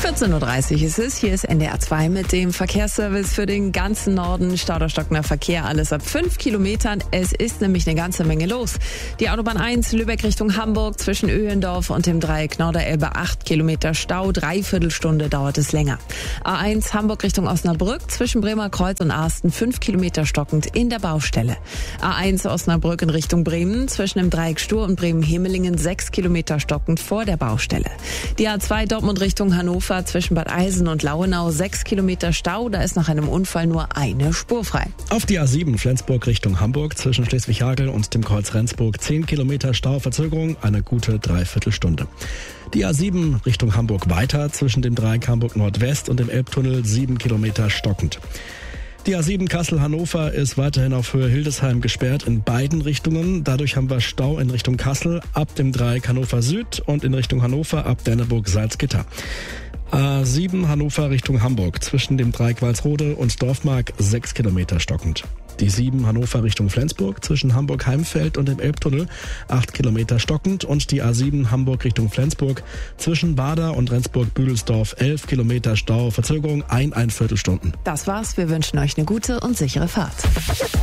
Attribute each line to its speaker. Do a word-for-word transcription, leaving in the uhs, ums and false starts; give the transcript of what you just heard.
Speaker 1: vierzehn Uhr dreißig ist es. Hier ist N D R zwei mit dem Verkehrsservice für den ganzen Norden. Stauderstockender Verkehr, alles ab fünf Kilometern. Es ist nämlich eine ganze Menge los. Die Autobahn eins Lübeck Richtung Hamburg zwischen Öhlendorf und dem Dreieck Norderelbe acht Kilometer Stau. Dreiviertel Stunde dauert es länger. A eins Hamburg Richtung Osnabrück zwischen Bremer Kreuz und Arsten fünf Kilometer stockend in der Baustelle. A eins Osnabrück in Richtung Bremen zwischen dem Dreieck Stur und Bremen-Hemelingen sechs Kilometer stockend vor der Baustelle. Die A zwei Dortmund Richtung Hannover zwischen Bad Eilsen und Lauenau sechs Kilometer Stau. Da ist nach einem Unfall nur eine Spur frei.
Speaker 2: Auf die A sieben Flensburg Richtung Hamburg zwischen Schleswig-Hagel und dem Kreuz Rendsburg zehn Kilometer Stauverzögerung, eine gute Dreiviertelstunde. Die A sieben Richtung Hamburg weiter zwischen dem Dreieck Hamburg Nordwest und dem Elbtunnel sieben Kilometer stockend. Die A sieben Kassel-Hannover ist weiterhin auf Höhe Hildesheim gesperrt in beiden Richtungen. Dadurch haben wir Stau in Richtung Kassel ab dem Dreieck Hannover Süd und in Richtung Hannover ab Denneburg-Salzgitter. A sieben Hannover Richtung Hamburg zwischen dem Dreieck Walsrode und Dorfmark sechs Kilometer stockend. Die sieben Hannover Richtung Flensburg zwischen Hamburg-Heimfeld und dem Elbtunnel acht Kilometer stockend und die A sieben Hamburg Richtung Flensburg zwischen Bader und Rendsburg-Büdelsdorf elf Kilometer Stau, Verzögerung ein, ein Viertelstunden.
Speaker 1: Das war's. Wir wünschen euch eine gute und sichere Fahrt.